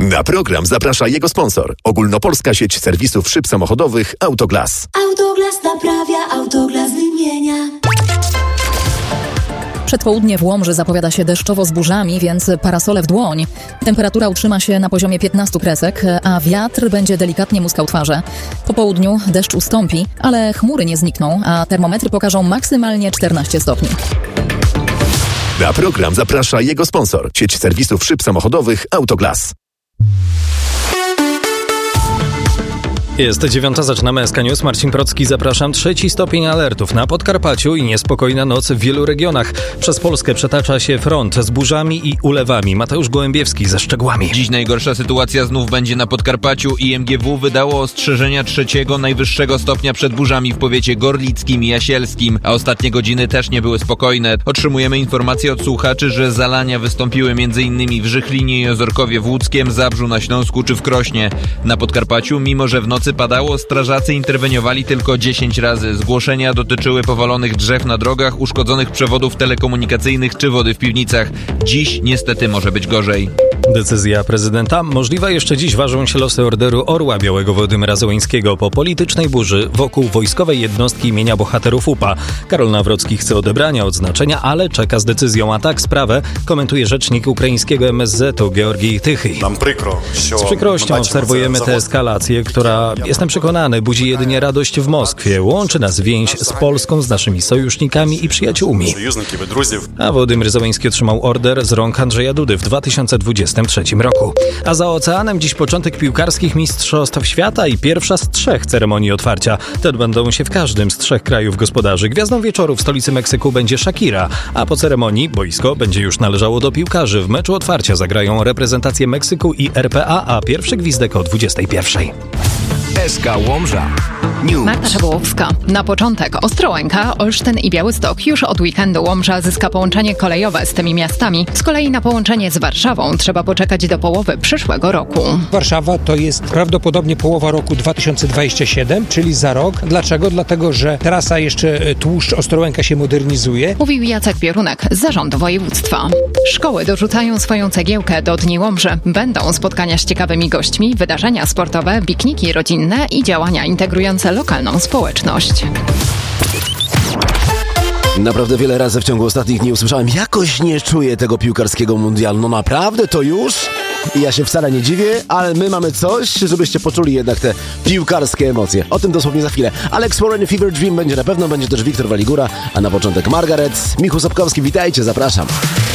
Na program zaprasza jego sponsor. Ogólnopolska sieć serwisów szyb samochodowych Autoglas. Autoglas naprawia, Autoglas wymienia. Przedpołudnie w Łomży zapowiada się deszczowo z burzami, więc parasole w dłoń. Temperatura utrzyma się na poziomie 15 kresek, a wiatr będzie delikatnie muskał twarze. Po południu deszcz ustąpi, ale chmury nie znikną, a termometry pokażą maksymalnie 14 stopni. Na program zaprasza jego sponsor. Sieć serwisów szyb samochodowych Autoglas. Jest 9:00, zaczynamy SK News. Marcin Procki, zapraszam. 3 stopień alertów na Podkarpaciu i niespokojna noc w wielu regionach. Przez Polskę przetacza się front z burzami i ulewami. Mateusz Gołębiewski ze szczegółami. Dziś najgorsza sytuacja znów będzie na Podkarpaciu. IMGW wydało ostrzeżenia 3. najwyższego stopnia przed burzami w powiecie gorlickim i jasielskim, a ostatnie godziny też nie były spokojne. Otrzymujemy informacje od słuchaczy, że zalania wystąpiły m.in. w Żychlinie i Ozorkowie w Łódzkiem, Zabrzu na Śląsku czy w Krośnie. Na Podkarpaciu, mimo że w nocy padało, strażacy interweniowali tylko 10 razy. Zgłoszenia dotyczyły powalonych drzew na drogach, uszkodzonych przewodów telekomunikacyjnych czy wody w piwnicach. Dziś niestety może być gorzej. Decyzja prezydenta. Możliwa jeszcze dziś ważą się losy Orderu Orła Białego Władimira Zełenskiego po politycznej burzy wokół wojskowej jednostki imienia bohaterów UPA. Karol Nawrocki chce odebrania odznaczenia, ale czeka z decyzją. A tak sprawę komentuje rzecznik ukraińskiego MSZ-u Georgij Tychyj. Z przykrością obserwujemy tę eskalację, która, jestem przekonany, budzi jedynie radość w Moskwie. Łączy nas więź z Polską, z naszymi sojusznikami i przyjaciółmi. A Władimir Zełenski otrzymał order z rąk Andrzeja Dudy w 2023 roku. A za oceanem dziś początek piłkarskich mistrzostw świata i pierwsza z 3 ceremonii otwarcia. Te odbędą się w każdym z 3 krajów gospodarzy. Gwiazdą wieczoru w stolicy Meksyku będzie Shakira, a po ceremonii boisko będzie już należało do piłkarzy. W meczu otwarcia zagrają reprezentacje Meksyku i RPA, a pierwszy gwizdek o 21:00. SK Łomża News. Marta Czabułowska. Na początek Ostrołęka, Olsztyn i Białystok. Już od weekendu Łomża zyska połączenie kolejowe z tymi miastami. Z kolei na połączenie z Warszawą trzeba poczekać do połowy przyszłego roku. Warszawa to jest prawdopodobnie połowa roku 2027, czyli za rok. Dlaczego? Dlatego, że trasa jeszcze tłuszcz Ostrołęka się modernizuje. Mówił Jacek Pierunek z Zarządu Województwa. Szkoły dorzucają swoją cegiełkę do Dni Łomży. Będą spotkania z ciekawymi gośćmi, wydarzenia sportowe, pikniki rodzinne i działania integrujące lokalną społeczność. Naprawdę wiele razy w ciągu ostatnich dni usłyszałem, jakoś nie czuję tego piłkarskiego mundialu. No naprawdę, to już? I ja się wcale nie dziwię, ale my mamy coś, żebyście poczuli jednak te piłkarskie emocje. O tym dosłownie za chwilę. Alex Warren, Fever Dream będzie na pewno, będzie też Wiktor Waligura, a na początek Margaret. Michał Sapkowski, witajcie, zapraszam.